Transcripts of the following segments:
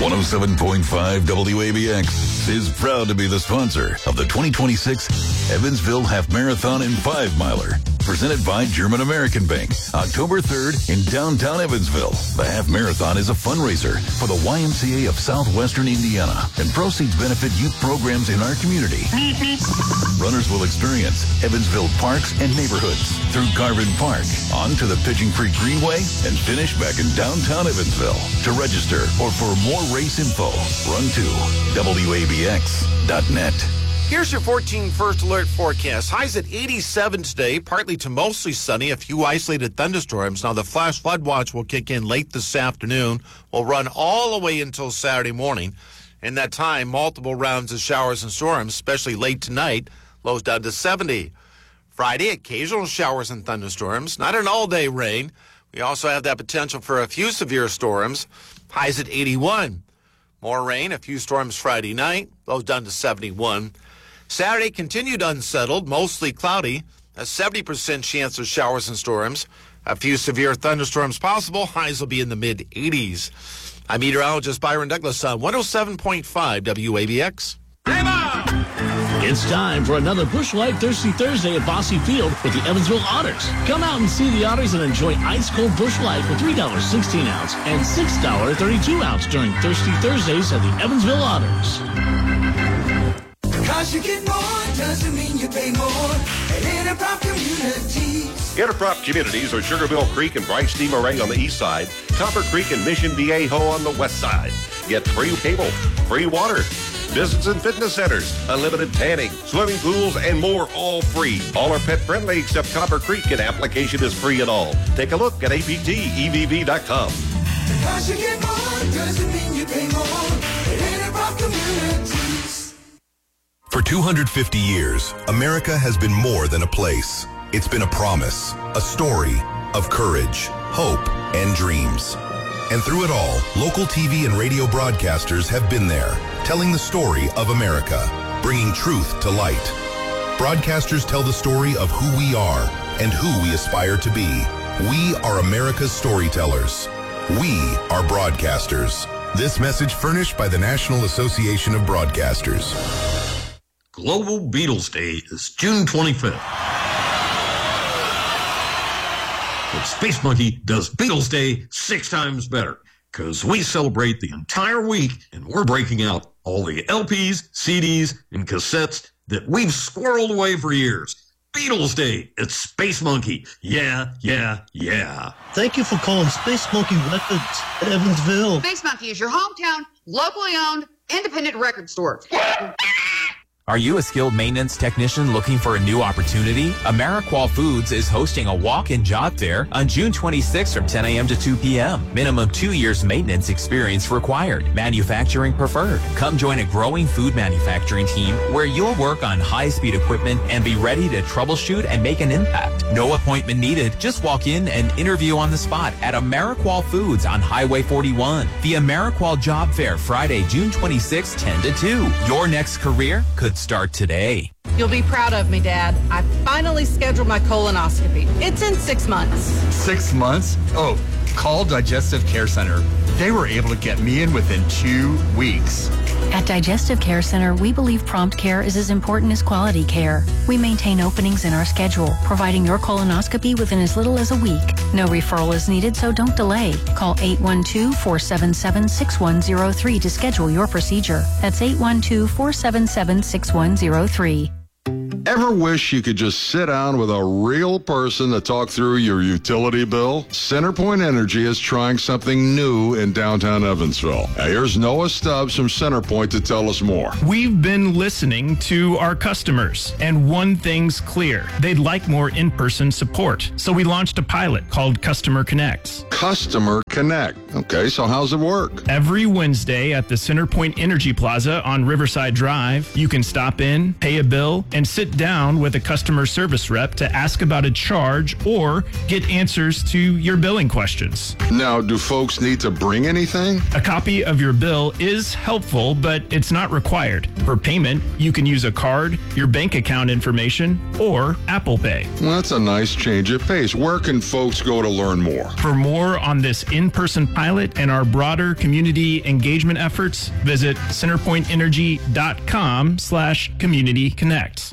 107.5 WABX is proud to be the sponsor of the 2026 Evansville Half Marathon and 5-Miler. Presented by German American Bank, October 3rd in downtown Evansville. The Half Marathon is a fundraiser for the YMCA of Southwestern Indiana, and proceeds benefit youth programs in our community. Runners will experience Evansville parks and neighborhoods through Garvin Park, on to the Pigeon Creek Greenway, and finish back in downtown Evansville. To register or for more race info, run to WABX.net. Here's your 14 First Alert forecast. Highs at 87 today, partly to mostly sunny, a few isolated thunderstorms. Now, the flash flood watch will kick in late this afternoon. Will run all the way until Saturday morning. In that time, multiple rounds of showers and storms, especially late tonight. Lows down to 70. Friday, occasional showers and thunderstorms. Not an all-day rain. We also have that potential for a few severe storms. Highs at 81. More rain, a few storms Friday night. Lows down to 71. Saturday continued unsettled, mostly cloudy, a 70% chance of showers and storms. A few severe thunderstorms possible. Highs will be in the mid-80s. I'm meteorologist Byron Douglas on 107.5 WABX. It's time for another Busch Light Thirsty Thursday at Bosse Field with the Evansville Otters. Come out and see the Otters and enjoy ice-cold Busch Light for $3 16-ounce and $6 32-ounce during Thirsty Thursdays at the Evansville Otters. Cause you get more doesn't mean you pay more at Interprop Communities. Interprop Communities are Sugarmill Creek and Bryce D. Moray on the east side, Copper Creek and Mission Viejo on the west side. Get free cable, free water, business and fitness centers, unlimited tanning, swimming pools, and more, all free. All are pet friendly except Copper Creek, and application is free and all. Take a look at aptevv.com. Because you get more doesn't mean you pay more at Interprop Communities. For 250 years, America has been more than a place. It's been a promise, a story of courage, hope, and dreams. And through it all, local TV and radio broadcasters have been there, telling the story of America, bringing truth to light. Broadcasters tell the story of who we are and who we aspire to be. We are America's storytellers. We are broadcasters. This message furnished by the National Association of Broadcasters. Global Beatles Day is June 25th. But Space Monkey does Beatles Day 6 times better, because we celebrate the entire week and we're breaking out all the LPs, CDs, and cassettes that we've squirreled away for years. Beatles Day at Space Monkey. Yeah, yeah, yeah. Thank you for calling Space Monkey Records at Evansville. Space Monkey is your hometown, locally owned, independent record store. Are you a skilled maintenance technician looking for a new opportunity? AmeriQual Foods is hosting a walk-in job fair on June 26th from 10 a.m. to 2 p.m. Minimum 2 years maintenance experience required. Manufacturing preferred. Come join a growing food manufacturing team where you'll work on high-speed equipment and be ready to troubleshoot and make an impact. No appointment needed. Just walk in and interview on the spot at AmeriQual Foods on Highway 41. The AmeriQual Job Fair, Friday, June 26th, 10 to 2. Your next career could start today. You'll be proud of me, Dad. I finally scheduled my colonoscopy. It's in 6 months. 6 months? Oh, call Digestive Care Center. They were able to get me in within 2 weeks. At Digestive Care Center, we believe prompt care is as important as quality care. We maintain openings in our schedule, providing your colonoscopy within as little as a week. No referral is needed, so don't delay. Call 812-477-6103 to schedule your procedure. That's 812-477-6103. Ever wish you could just sit down with a real person to talk through your utility bill? CenterPoint Energy is trying something new in downtown Evansville. Now, here's Noah Stubbs from CenterPoint to tell us more. We've been listening to our customers, and one thing's clear. They'd like more in-person support. So we launched a pilot called Customer Connects. Customer Connect. Okay, so how's it work? Every Wednesday at the CenterPoint Energy Plaza on Riverside Drive, you can stop in, pay a bill, and sit down with a customer service rep to ask about a charge or get answers to your billing questions. Now, do folks need to bring anything? A copy of your bill is helpful, but it's not required. For payment, you can use a card, your bank account information, or Apple Pay. Well, that's a nice change of pace. Where can folks go to learn more? For more on this in-person pilot and our broader community engagement efforts, visit centerpointenergy.com/community connect.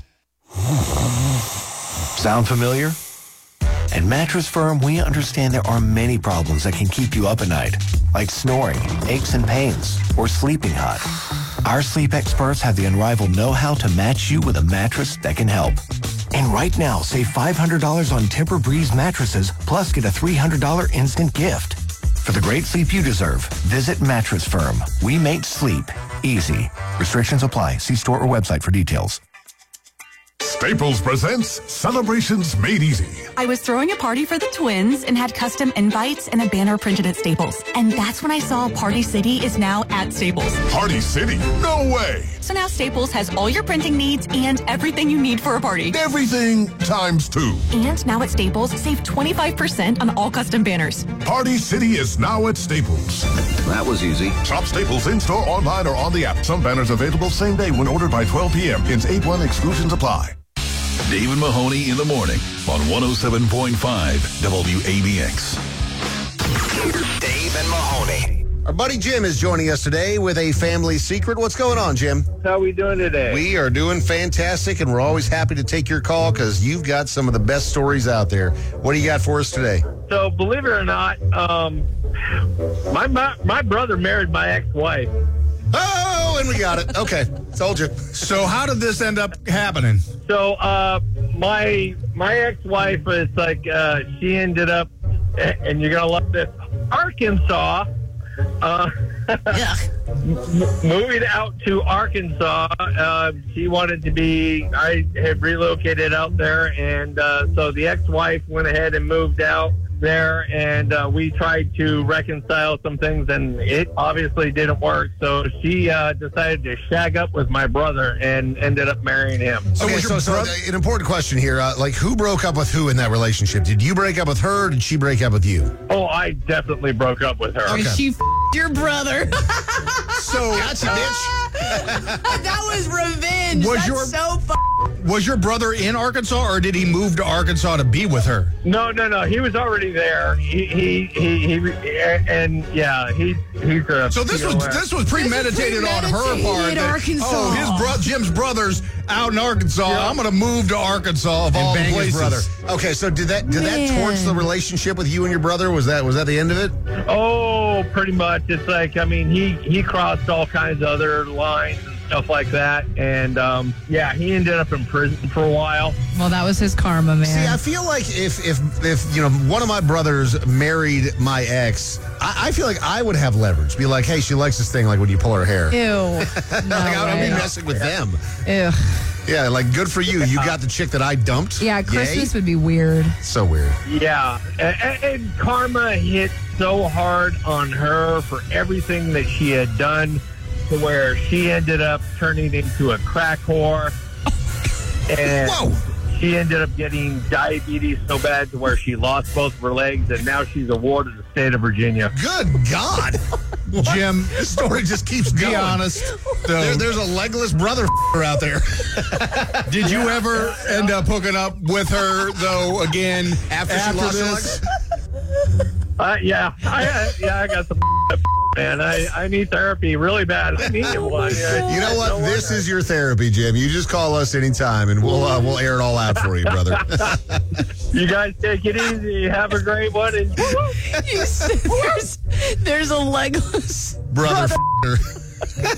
Sound familiar? At Mattress Firm, we understand there are many problems that can keep you up at night, like snoring, aches and pains, or sleeping hot. Our sleep experts have the unrivaled know-how to match you with a mattress that can help. And right now, save $500 on Tempur-Breeze mattresses, plus get a $300 instant gift. For the great sleep you deserve, visit Mattress Firm. We make sleep easy. Restrictions apply. See store or website for details. Staples presents Celebrations Made Easy. I was throwing a party for the twins and had custom invites and a banner printed at Staples. And that's when I saw Party City is now at Staples. Party City? No way! So now Staples has all your printing needs and everything you need for a party. Everything times 2. And now at Staples, save 25% on all custom banners. Party City is now at Staples. That was easy. Shop Staples in-store, online, or on the app. Some banners available same day when ordered by 12 p.m. Hence 8-1 exclusions apply. Dave and Mahoney in the morning on 107.5 WABX. Dave and Mahoney. Our buddy Jim is joining us today with a family secret. What's going on, Jim? How are we doing today? We are doing fantastic, and we're always happy to take your call because you've got some of the best stories out there. What do you got for us today? So, believe it or not, my brother married my ex-wife. Oh, and we got it. Okay, told you. So how did this end up happening? So my ex-wife was like, she ended up, and you're going to love this, Arkansas. Moving out to Arkansas. She wanted to be, I had relocated out there, and so the ex-wife went ahead and moved out there, and we tried to reconcile some things, and it obviously didn't work. So she decided to shag up with my brother and ended up marrying him. Okay, so an important question here. Like, who broke up with who in that relationship? Did you break up with her, or did she break up with you? Oh, I definitely broke up with her. Okay. She your brother. So gotcha, bitch. That was revenge. Was your brother in Arkansas, or did he move to Arkansas to be with her? No. He was already there. He's a. So this was premeditated on her part. Jim's brother's out in Arkansas. Yeah. I'm going to move to Arkansas of all places. Brother. Okay, so did that torch the relationship with you and your brother? Was that the end of it? Oh, pretty much. It's like, I mean, he crossed all kinds of other lines and stuff like that, and he ended up in prison for a while. Well, that was his karma, man. See, I feel like if one of my brothers married my ex, I feel like I would have leverage. Be like, hey, she likes this thing, like when you pull her hair. Ew. I would be messing with them. Ew. Yeah, like, good for you. You got the chick that I dumped. Yeah, Christmas would be weird. So weird. Yeah, and karma hit so hard on her for everything that she had done, to where she ended up turning into a crack whore. And she ended up getting diabetes so bad to where she lost both of her legs, and now she's a ward of the state of Virginia. Good God. Jim, this story just keeps going. Be honest. There's a legless brother out there. Did you ever end up hooking up with her, though, again, after she lost this? I got some man. I need therapy really bad. I need one. You know what? This is your therapy, Jim. You just call us anytime, and we'll air it all out for you, brother. You guys take it easy. Have a great one. And there's a legless brother.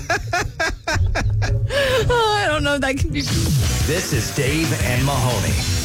I don't know if that can be. This is Dave and Mahoney.